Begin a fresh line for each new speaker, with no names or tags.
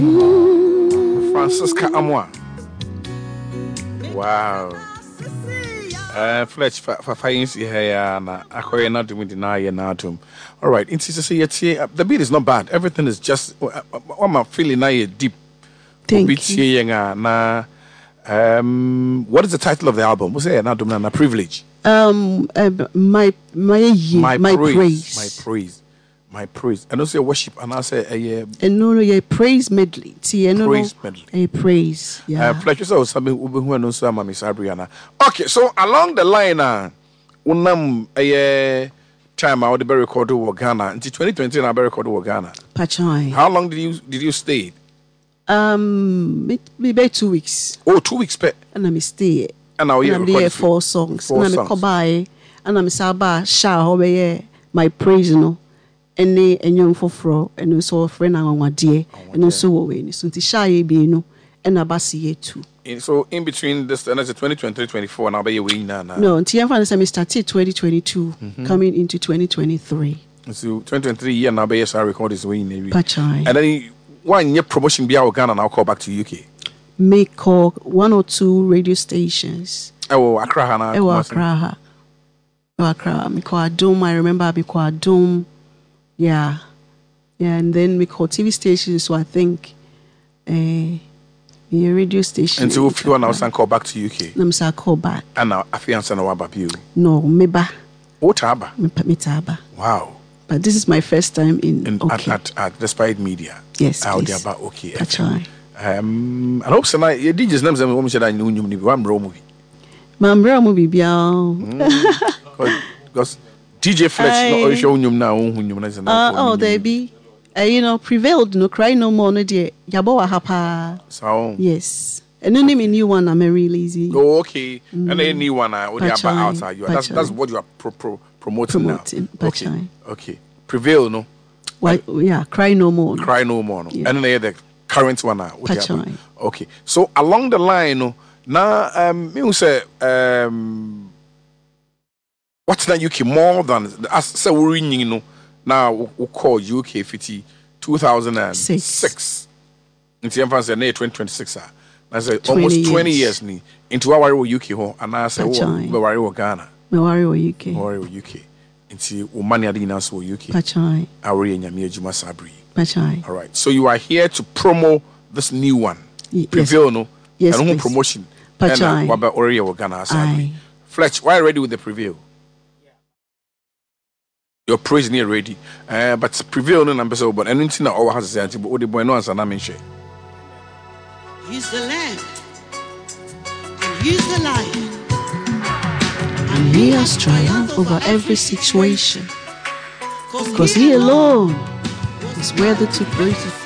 Francisca Amwa. Wow. Fletch for finds here na akoye na dum deny na atom. All right, into say the beat is not bad. Everything is just what my feeling now deep.
Thank you.
Na what is the title of the album? What's it? Na privilege.
My praise.
My praise. And also worship and I say
a praise medley.
Praise medley.
A praise. Yeah.
Fletcher so something who knows some Miss Abriana. Okay, so along the line unam a time I would be recorded with Ghana until 2020 I be recorded with Ghana.
Pachai.
How long did you stay?
Maybe 2 weeks.
Oh, 2 weeks pe.
And I'm stay.
And I'm
there 4 songs. And I'm kobai. And I'm saba sha hobe my praise no. Any young for and also a friend and dear and also when so the shy be no and a bassy too.
So in between this and 2023-24 and I'll be away now.
No, until I started 2022 coming into 2023.
So 2023 year now be SR record is way in
Pachai.
And then one year promotion be our Ghana and I'll call back to UK.
Make call 1 or 2 radio stations.
Oh, Accra Hana.
Oh, Accra. Accra. Me call Dome. I remember me call Dome. Yeah, and then we call TV stations. So I think a radio station.
And so if you want to call back to UK,
I'm say call back.
And now I feel answer no about you.
No, meba.
Oh, Taba.
Me taba.
Wow.
But this is my first time in okay.
at Despite Media.
Yes,
out there about okay.
That's right.
And hope so. Your DJ's names and woman said I knew you one movie.
Mambra movie biao.
Because DJ Fletch no show you now
oh there be prevailed no cry no more no dear yabo hapa
so
yes and then me new one I'm really lazy.
Oh okay and then new one about outside you that's what you are promoting now okay prevail no
why yeah cry no more
no. Yeah. And then the current one now okay so along the line no now me say what's that UK more than as say we now we call UK 2006 into emphasis 2026 I say almost 20 years ni into our UK ho and I say we worry Ghana
we worry UK
into we money adina so UK
pachai
our nyame adwuma sabri
pachai.
All right, so you are here to promo this new one prevail no
yes
and promotion
pachai
and about area Ghana sabri Fletch why ready with the prevail. Your praise near ready, but prevail no number so. But anything that our has to say, but what the boy no answer na mention.
He's the Lamb, and He's the Lion,
and He has triumphed over every situation, because He alone is worthy to praise.